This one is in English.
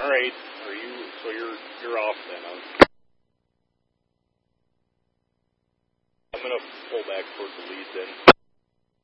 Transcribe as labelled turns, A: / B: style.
A: All right. So you're off then. I'm gonna pull back towards the lead then.